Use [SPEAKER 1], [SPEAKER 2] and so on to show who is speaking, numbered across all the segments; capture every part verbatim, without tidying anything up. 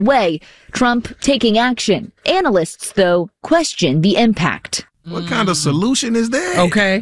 [SPEAKER 1] way. Trump taking action. Analysts, though, question the impact.
[SPEAKER 2] What kind of solution is that?
[SPEAKER 3] Okay.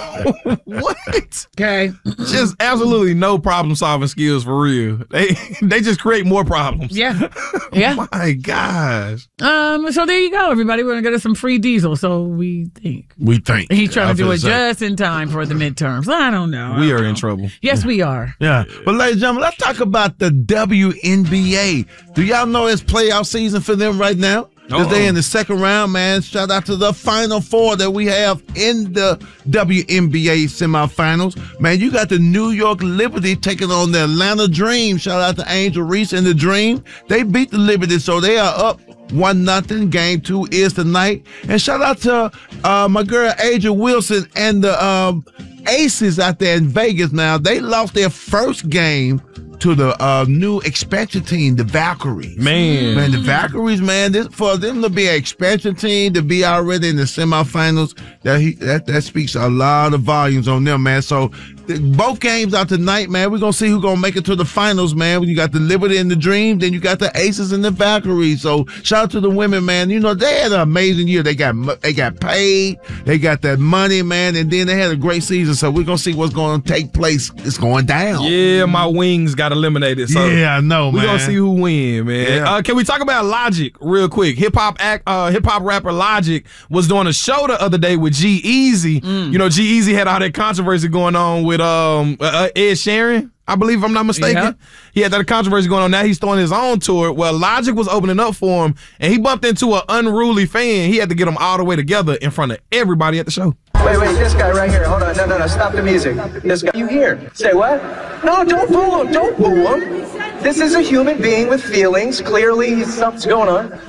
[SPEAKER 2] What?
[SPEAKER 3] Okay.
[SPEAKER 2] Just absolutely no problem solving skills for real. They they just create more problems.
[SPEAKER 3] Yeah. Yeah.
[SPEAKER 2] My gosh.
[SPEAKER 3] Um. So there you go, everybody. We're gonna get us some free diesel. So we think
[SPEAKER 2] We think
[SPEAKER 3] he's trying
[SPEAKER 2] I
[SPEAKER 3] to do
[SPEAKER 2] feel
[SPEAKER 3] it
[SPEAKER 2] the same.
[SPEAKER 3] just in time for the midterms. I don't know. I
[SPEAKER 2] We
[SPEAKER 3] don't
[SPEAKER 2] are in
[SPEAKER 3] know.
[SPEAKER 2] trouble.
[SPEAKER 3] Yes, we are.
[SPEAKER 4] Yeah. But ladies and gentlemen, let's talk about the W N B A. Do y'all know it's playoff season for them right now? Because they're in the second round, man. Shout out to the Final Four that we have in the W N B A semifinals. Man, you got the New York Liberty taking on the Atlanta Dream. Shout out to Angel Reese and the Dream. They beat the Liberty, so they are up one nothing. Game two is tonight. And shout out to uh, my girl, Aja Wilson, and the um, Aces out there in Vegas now. They lost their first game to the uh, new expansion team, the Valkyries.
[SPEAKER 2] Man.
[SPEAKER 4] Man, the Valkyries, man, this, for them to be an expansion team, to be already in the semifinals, that, he, that that speaks a lot of volumes on them, man. So th- both games out tonight, man. We're going to see who's going to make it to the finals, man. You got the Liberty and the Dream, then you got the Aces and the Valkyries. So shout out to the women, man. You know, they had an amazing year. They got they got paid. They got that money, man, and then they had a great season. So we're going to see what's going to take place. It's going down.
[SPEAKER 2] Yeah, my wings got eliminated. So
[SPEAKER 4] yeah, I know, man.
[SPEAKER 2] We're gonna see who win, man.
[SPEAKER 4] Yeah.
[SPEAKER 2] Uh, can we talk about Logic real quick? Hip hop act, uh, hip hop rapper Logic was doing a show the other day with G-Eazy.
[SPEAKER 3] Mm.
[SPEAKER 2] You know, G-Eazy had all that controversy going on with um uh, Ed Sheeran, I believe, if I'm not mistaken.
[SPEAKER 3] Yeah.
[SPEAKER 2] He had that controversy going on. Now he's throwing his own tour. Well, Logic was opening up for him, and he bumped into an unruly fan. He had to get them all the way together in front of everybody at the show.
[SPEAKER 5] Wait, wait, this guy right here. Hold on. No, no, no. Stop the music. This guy. You here? Say what? No, don't boo him. Don't boo him. This is a human being with feelings. Clearly, something's going on.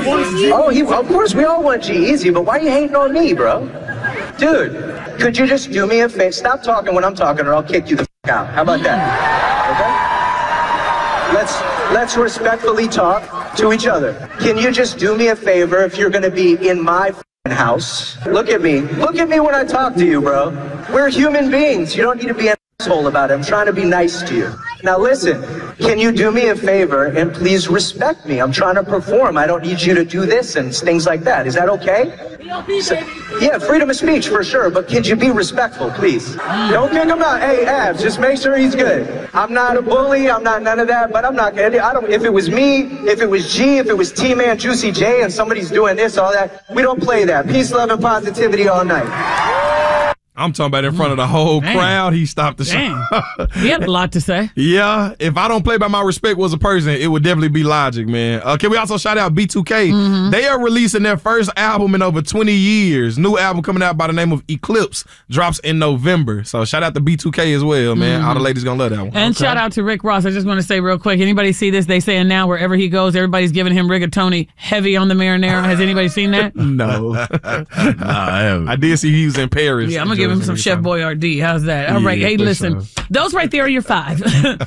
[SPEAKER 5] Oh, he, of course, we all want G-Eazy, but why are you hating on me, bro? Dude, could you just do me a favor? Stop talking when I'm talking, or I'll kick you the f*** out. How about that? Okay? Let's, let's respectfully talk to each other. Can you just do me a favor if you're going to be in my house? Look at me. Look at me when I talk to you, bro. We're human beings. You don't need to be an asshole about it. I'm trying to be nice to you. Now listen, can you do me a favor and please respect me? I'm trying to perform. I don't need you to do this and things like that. Is that okay? So, yeah, freedom of speech for sure, but can you be respectful, please? Don't kick him out. Hey, Abs, just make sure he's good. I'm not a bully. I'm not none of that, but I'm not gonna. I don't. If it was me, if it was G, if it was T-Man, Juicy J, and somebody's doing this, all that, we don't play that. Peace, love, and positivity all night.
[SPEAKER 2] I'm talking about in front of the whole
[SPEAKER 3] Damn.
[SPEAKER 2] crowd. He stopped the
[SPEAKER 3] Damn.
[SPEAKER 2] show.
[SPEAKER 3] He had a lot to say.
[SPEAKER 2] Yeah, if I don't play by my respect was a person, it would definitely be Logic, man. Uh, can we also shout out B two K?
[SPEAKER 3] Mm-hmm.
[SPEAKER 2] They are releasing their first album in over twenty years. New album coming out by the name of Eclipse drops in November. So shout out to B two K as well, man.
[SPEAKER 3] Mm-hmm.
[SPEAKER 2] All the ladies gonna love that one.
[SPEAKER 3] And
[SPEAKER 2] Okay.
[SPEAKER 3] shout out to Rick Ross. I just want to say real quick, anybody see this? They saying now wherever he goes, everybody's giving him rigatoni heavy on the marinara. Has anybody seen that?
[SPEAKER 2] No.
[SPEAKER 4] Nah, I haven't.
[SPEAKER 2] I did see he was in Paris.
[SPEAKER 3] Yeah, I'm going to give him some Chef Boyardee. How's that? All right.
[SPEAKER 2] Yeah,
[SPEAKER 3] Hey,
[SPEAKER 2] for
[SPEAKER 3] listen.
[SPEAKER 2] sure.
[SPEAKER 3] Those right there are your five.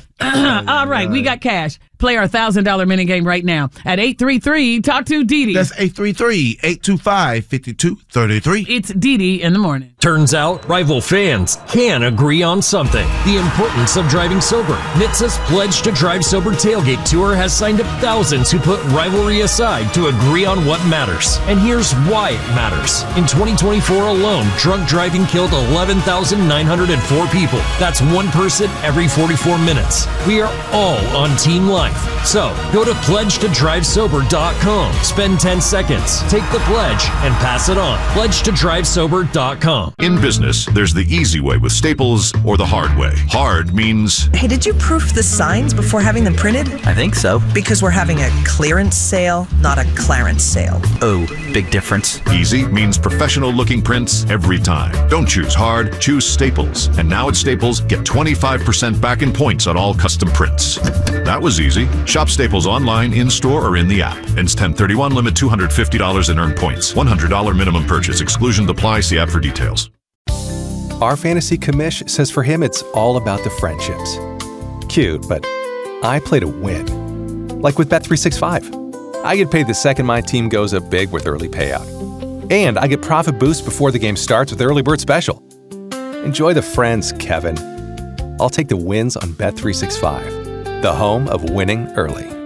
[SPEAKER 3] All right. We got cash. Play our one thousand dollars mini game right now at eight three three talk to Didi.
[SPEAKER 4] That's eight three three, eight two five, five two three three.
[SPEAKER 3] It's Didi in the morning.
[SPEAKER 6] Turns out rival fans can agree on something. The importance of driving sober. N H T S A's Pledge to Drive Sober Tailgate Tour has signed up thousands who put rivalry aside to agree on what matters. And here's why it matters. In twenty twenty-four alone, drunk driving killed eleven thousand nine hundred four people. That's one person every forty-four minutes. We are all on Team Life. So, go to pledge to drive sober dot com. Spend ten seconds, take the pledge, and pass it on. pledge to drive sober dot com.
[SPEAKER 7] In business, there's the easy way with Staples or the hard way. Hard means
[SPEAKER 8] Hey, did you proof the signs before having them printed?
[SPEAKER 9] I think so.
[SPEAKER 8] Because we're having a clearance sale, not a clarence sale.
[SPEAKER 9] Oh, big difference.
[SPEAKER 7] easy means professional looking prints every time. Don't choose hard, choose Staples. And now at Staples, get twenty-five percent back in points on all custom prints. That was easy. Shop Staples online, in-store, or in the app. Ends ten thirty-one, limit two hundred fifty dollars in earned points. one hundred dollars minimum purchase. Exclusion apply. See app for details.
[SPEAKER 10] Our fantasy commish says for him it's all about the friendships. Cute, but I play to win. Like with Bet three sixty-five. I get paid the second my team goes up big with early payout. And I get profit boost before the game starts with Early Bird Special. Enjoy the friends, Kevin. I'll take the wins on Bet three sixty-five, the home of winning early.